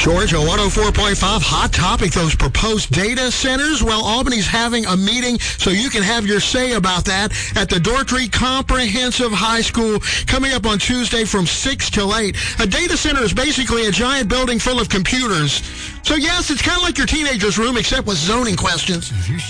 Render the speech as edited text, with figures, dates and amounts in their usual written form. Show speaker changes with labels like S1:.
S1: Georgia 104.5, hot topic, those proposed data centers. Well, Albany's having a meeting so you can have your say about that at the Doherty Comprehensive High School coming up on Tuesday from 6 till 8. A data center is basically a giant building full of computers. So, yes, it's kind of like your teenager's room except with zoning questions.